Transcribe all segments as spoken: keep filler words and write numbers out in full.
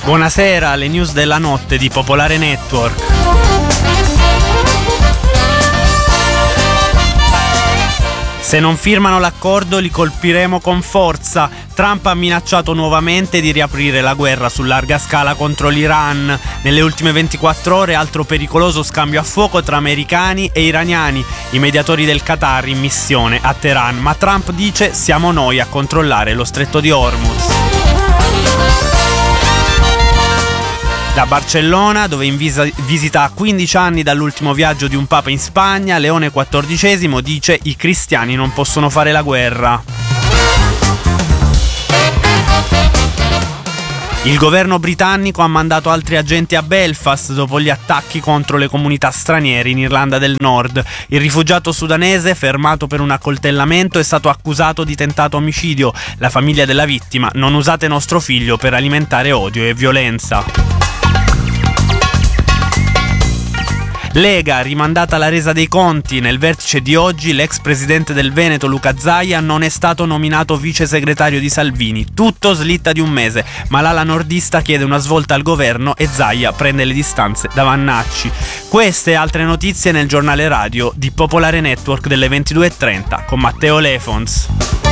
Buonasera, le news della notte di Popolare Network. Se non firmano l'accordo li colpiremo con forza. Trump ha minacciato nuovamente di riaprire la guerra su larga scala contro l'Iran. Nelle ultime ventiquattro ore altro pericoloso scambio a fuoco tra americani e iraniani, i mediatori del Qatar in missione a Teheran. Ma Trump dice: siamo noi a controllare lo stretto di Hormuz. Da Barcellona, dove in visa- visita a quindici anni dall'ultimo viaggio di un papa in Spagna, Leone quattordicesimo dice: i cristiani non possono fare la guerra. Il governo britannico ha mandato altri agenti a Belfast dopo gli attacchi contro le comunità straniere in Irlanda del Nord. Il rifugiato sudanese, fermato per un accoltellamento, è stato accusato di tentato omicidio. La famiglia della vittima: non usate nostro figlio per alimentare odio e violenza. Lega, rimandata la resa dei conti. Nel vertice di oggi l'ex presidente del Veneto Luca Zaia non è stato nominato vice segretario di Salvini. Tutto slitta di un mese, ma l'ala nordista chiede una svolta al governo e Zaia prende le distanze da Vannacci. Queste e altre notizie nel giornale radio di Popolare Network delle ventidue e trenta con Matteo Lefons.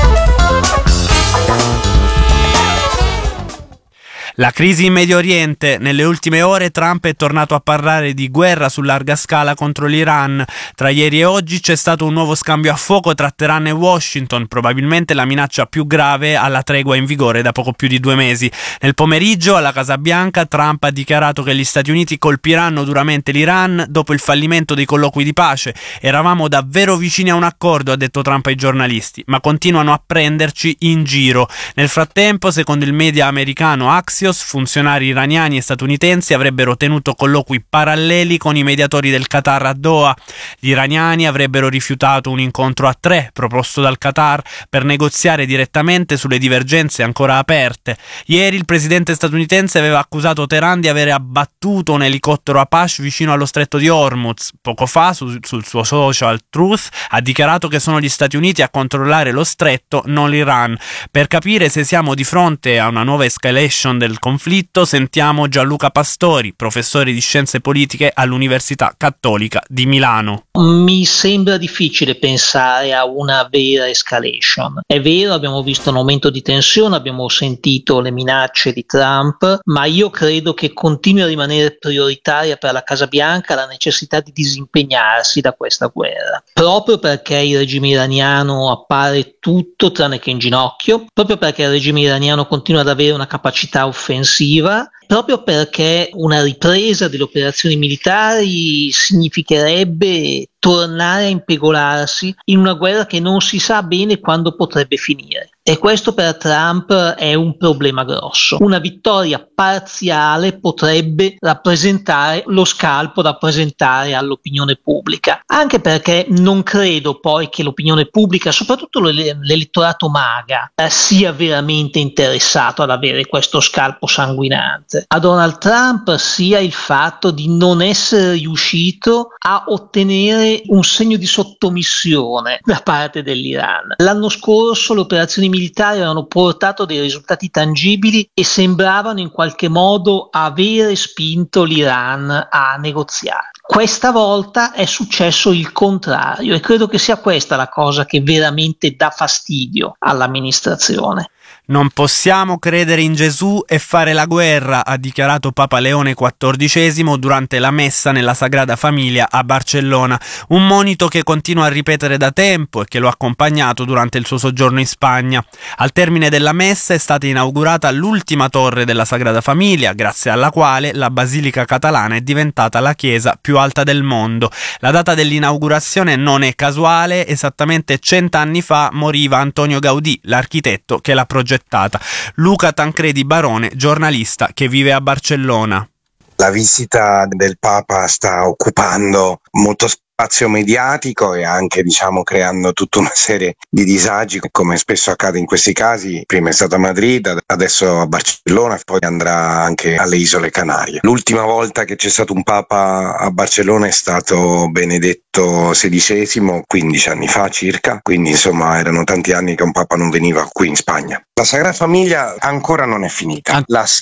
La crisi in Medio Oriente. Nelle ultime ore Trump è tornato a parlare di guerra su larga scala contro l'Iran. Tra ieri e oggi c'è stato un nuovo scambio a fuoco tra Teheran e Washington, probabilmente la minaccia più grave alla tregua in vigore da poco più di due mesi. Nel pomeriggio alla Casa Bianca Trump ha dichiarato che gli Stati Uniti colpiranno duramente l'Iran dopo il fallimento dei colloqui di pace. Eravamo davvero vicini a un accordo, ha detto Trump ai giornalisti, ma continuano a prenderci in giro. Nel frattempo, secondo il media americano Axios, funzionari iraniani e statunitensi avrebbero tenuto colloqui paralleli con i mediatori del Qatar a Doha. Gli iraniani avrebbero rifiutato un incontro a tre proposto dal Qatar per negoziare direttamente sulle divergenze ancora aperte. Ieri il presidente statunitense aveva accusato Teheran di avere abbattuto un elicottero Apache vicino allo stretto di Hormuz. Poco fa su, sul suo social Truth ha dichiarato che sono gli Stati Uniti a controllare lo stretto, non l'Iran. Per capire se siamo di fronte a una nuova escalation del conflitto sentiamo Gianluca Pastori, professore di scienze politiche all'Università Cattolica di Milano. Mi sembra difficile pensare a una vera escalation. È vero, abbiamo visto un aumento di tensione, abbiamo sentito le minacce di Trump, ma io credo che continui a rimanere prioritaria per la Casa Bianca la necessità di disimpegnarsi da questa guerra, proprio perché il regime iraniano appare tutto tranne che in ginocchio, proprio perché il regime iraniano continua ad avere una capacità offensiva, proprio perché una ripresa delle operazioni militari significherebbe tornare a impegolarsi in una guerra che non si sa bene quando potrebbe finire. E questo per Trump è un problema grosso. Una vittoria parziale potrebbe rappresentare lo scalpo da presentare all'opinione pubblica, anche perché non credo poi che l'opinione pubblica, soprattutto l'elettorato MAGA, sia veramente interessato ad avere questo scalpo sanguinante. A Donald Trump sia il fatto di non essere riuscito a ottenere un segno di sottomissione da parte dell'Iran. L'anno scorso le operazioni militari avevano portato dei risultati tangibili e sembravano in qualche modo avere spinto l'Iran a negoziare. Questa volta è successo il contrario e credo che sia questa la cosa che veramente dà fastidio all'amministrazione. Non possiamo credere in Gesù e fare la guerra, ha dichiarato Papa Leone quattordicesimo durante la messa nella Sagrada Famiglia a Barcellona, un monito che continua a ripetere da tempo e che lo ha accompagnato durante il suo soggiorno in Spagna. Al termine della messa è stata inaugurata l'ultima torre della Sagrada Famiglia, grazie alla quale la Basilica Catalana è diventata la chiesa più alta del mondo. La data dell'inaugurazione non è casuale, esattamente cent'anni fa moriva Antonio Gaudì, l'architetto che l'ha progettata. Luca Tancredi Barone, giornalista che vive a Barcellona. La visita del Papa sta occupando molto spazio mediatico e anche, diciamo, creando tutta una serie di disagi, come spesso accade in questi casi. Prima è stato a Madrid, adesso a Barcellona, poi andrà anche alle Isole Canarie. L'ultima volta che c'è stato un Papa a Barcellona è stato Benedetto sedicesimo, quindici anni fa circa, quindi insomma erano tanti anni che un Papa non veniva qui in Spagna. La Sagrada Famiglia ancora non è finita. L'aspetto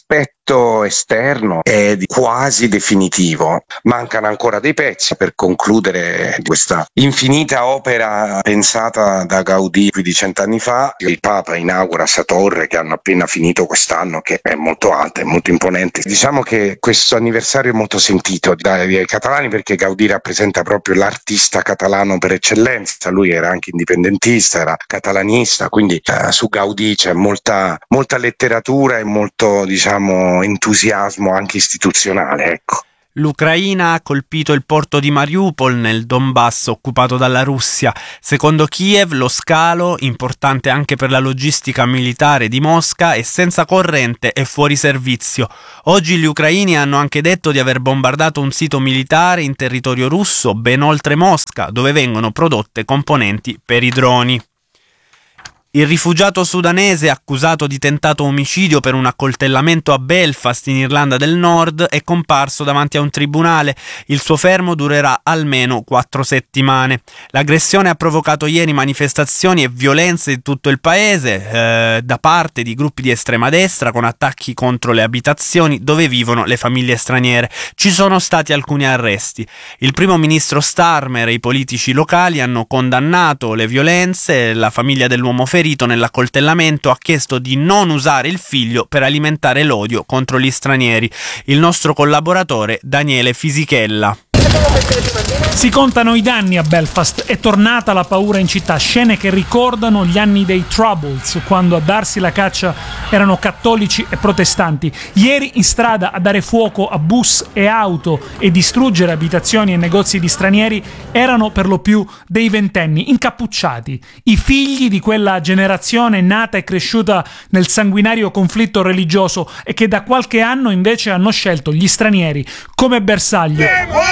l'aspetto esterno è quasi definitivo. Mancano ancora dei pezzi per concludere questa infinita opera pensata da Gaudì più di cent'anni fa. Il Papa inaugura sta torre che hanno appena finito quest'anno, che è molto alta e molto imponente. Diciamo che questo anniversario è molto sentito dai catalani, perché Gaudì rappresenta proprio l'artista catalano per eccellenza. Lui era anche indipendentista, era catalanista, quindi eh, su Gaudì c'è molta, molta letteratura e molto, diciamo, entusiasmo anche istituzionale, ecco. L'Ucraina ha colpito il porto di Mariupol nel Donbass occupato dalla Russia. Secondo Kiev, lo scalo, importante anche per la logistica militare di Mosca, è senza corrente e fuori servizio. Oggi gli ucraini hanno anche detto di aver bombardato un sito militare in territorio russo ben oltre Mosca, dove vengono prodotte componenti per i droni. Il rifugiato sudanese accusato di tentato omicidio per un accoltellamento a Belfast in Irlanda del Nord è comparso davanti a un tribunale. Il suo fermo durerà almeno quattro settimane. L'aggressione ha provocato ieri manifestazioni e violenze in tutto il paese eh, da parte di gruppi di estrema destra, con attacchi contro le abitazioni dove vivono le famiglie straniere. Ci sono stati alcuni arresti. Il primo ministro Starmer e i politici locali hanno condannato le violenze. La famiglia dell'uomo ferito nell'accoltellamento ha chiesto di non usare il figlio per alimentare l'odio contro gli stranieri. Il nostro collaboratore Daniele Fisichella. Si contano i danni a Belfast, è tornata la paura in città, scene che ricordano gli anni dei Troubles, quando a darsi la caccia erano cattolici e protestanti. Ieri in strada a dare fuoco a bus e auto e distruggere abitazioni e negozi di stranieri erano per lo più dei ventenni, incappucciati, i figli di quella generazione nata e cresciuta nel sanguinario conflitto religioso e che da qualche anno invece hanno scelto gli stranieri come bersaglio.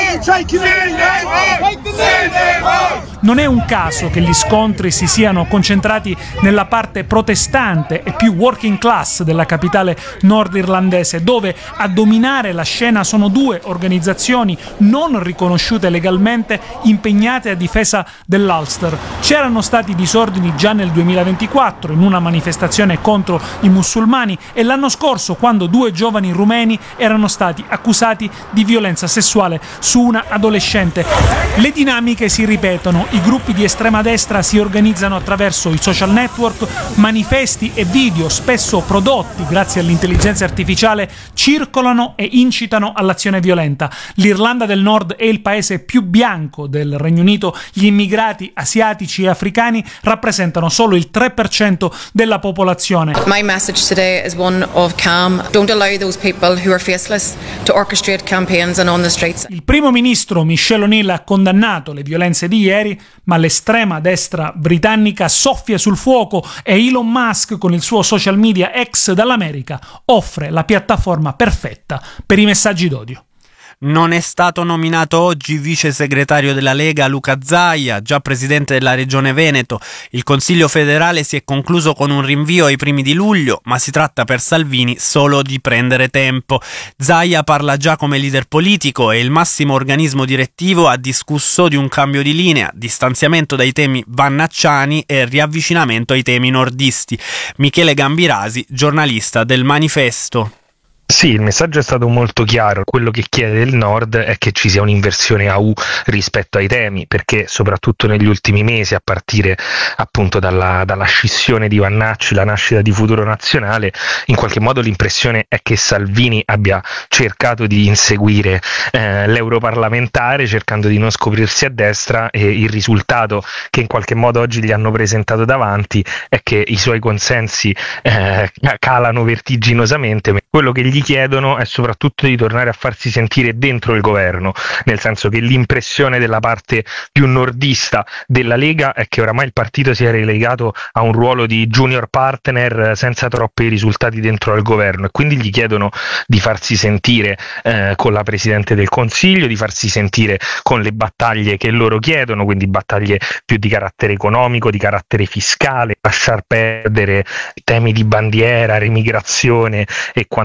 Non è un caso che gli scontri si siano concentrati nella parte protestante e più working class della capitale nordirlandese, dove a dominare la scena sono due organizzazioni non riconosciute legalmente impegnate a difesa dell'Ulster. C'erano stati disordini già nel duemilaventiquattro in una manifestazione contro i musulmani e l'anno scorso quando due giovani rumeni erano stati accusati di violenza sessuale su una adolescente. Le dinamiche si ripetono, i gruppi di estrema destra si organizzano attraverso i social network, manifesti e video spesso prodotti grazie all'intelligenza artificiale circolano e incitano all'azione violenta. L'Irlanda del Nord è il paese più bianco del Regno Unito, gli immigrati asiatici e africani rappresentano solo il tre per cento della popolazione. My message today is one of calm. Don't allow those people who are faceless to orchestrate campaigns and on the streets. Il primo ministro Michelle O'Neill ha condannato le violenze di ieri, ma l'estrema destra britannica soffia sul fuoco e Elon Musk, con il suo social media X dall'America, offre la piattaforma perfetta per i messaggi d'odio. Non è stato nominato oggi vice segretario della Lega Luca Zaia, già presidente della Regione Veneto. Il Consiglio federale si è concluso con un rinvio ai primi di luglio, ma si tratta per Salvini solo di prendere tempo. Zaia parla già come leader politico e il massimo organismo direttivo ha discusso di un cambio di linea, distanziamento dai temi vannacciani e riavvicinamento ai temi nordisti. Michele Gambirasi, giornalista del Manifesto. Sì, il messaggio è stato molto chiaro. Quello che chiede il Nord è che ci sia un'inversione a U rispetto ai temi, perché soprattutto negli ultimi mesi, a partire appunto dalla, dalla scissione di Vannacci, la nascita di Futuro Nazionale, in qualche modo l'impressione è che Salvini abbia cercato di inseguire eh, l'europarlamentare, cercando di non scoprirsi a destra, e il risultato che in qualche modo oggi gli hanno presentato davanti è che i suoi consensi eh, calano vertiginosamente. Quello che gli chiedono è soprattutto di tornare a farsi sentire dentro il governo, nel senso che l'impressione della parte più nordista della Lega è che oramai il partito sia relegato a un ruolo di junior partner senza troppi risultati dentro al governo, e quindi gli chiedono di farsi sentire eh, con la Presidente del Consiglio, di farsi sentire con le battaglie che loro chiedono, quindi battaglie più di carattere economico, di carattere fiscale, lasciar perdere temi di bandiera, remigrazione e quant'altro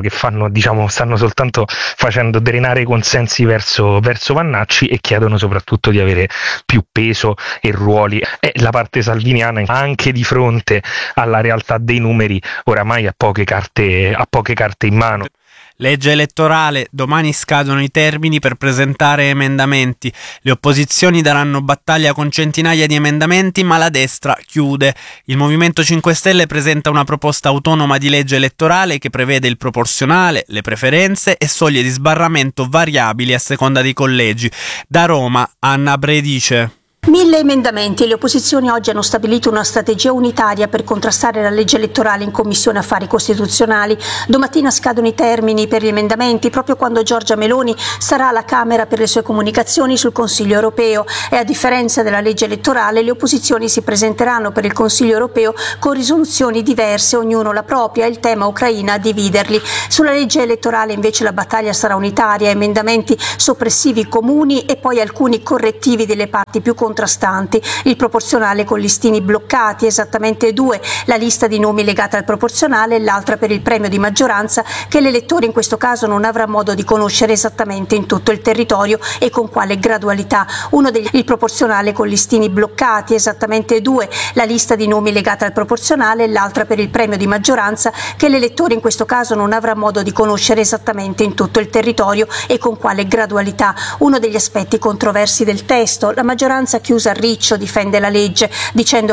che fanno, diciamo, stanno soltanto facendo drenare i consensi verso, verso Vannacci e chiedono soprattutto di avere più peso e ruoli. E la parte salviniana, anche di fronte alla realtà dei numeri, oramai ha poche carte, ha poche carte in mano. Legge elettorale, domani scadono i termini per presentare emendamenti. Le opposizioni daranno battaglia con centinaia di emendamenti, ma la destra chiude. Il Movimento cinque Stelle presenta una proposta autonoma di legge elettorale che prevede il proporzionale, le preferenze e soglie di sbarramento variabili a seconda dei collegi. Da Roma, Anna Bredice. Mille emendamenti. Le opposizioni oggi hanno stabilito una strategia unitaria per contrastare la legge elettorale in Commissione Affari Costituzionali. Domattina scadono i termini per gli emendamenti, proprio quando Giorgia Meloni sarà alla Camera per le sue comunicazioni sul Consiglio europeo e, a differenza della legge elettorale, le opposizioni si presenteranno per il Consiglio europeo con risoluzioni diverse, ognuno la propria, e il tema Ucraina a dividerli. Sulla legge elettorale invece la battaglia sarà unitaria, emendamenti soppressivi comuni e poi alcuni correttivi delle parti più contrastanti. Il proporzionale con listini bloccati, esattamente due, la lista di nomi legata al proporzionale e l'altra per il premio di maggioranza che l'elettore in questo caso non avrà modo di conoscere esattamente in tutto il territorio e con quale gradualità. Uno degli, il proporzionale con listini bloccati, esattamente due, la lista di nomi legata al proporzionale e l'altra per il premio di maggioranza che l'elettore in questo caso non avrà modo di conoscere esattamente in tutto il territorio e con quale gradualità. Uno degli aspetti controversi del testo, la maggioranza chiusa a riccio difende la legge dicendo